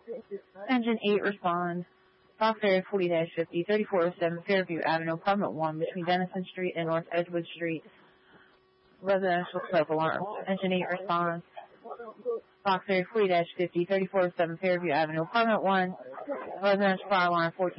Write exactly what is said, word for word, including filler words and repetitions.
Engine eight respond. Fox area forty fifty, thirty-four oh seven Fairview Avenue, apartment one, between Denison Street and North Edgewood Street. Residential smoke alarm. Engine eight responds. Fox area forty fifty, thirty-four oh seven Fairview Avenue, apartment one, residential fire alarm fourteen.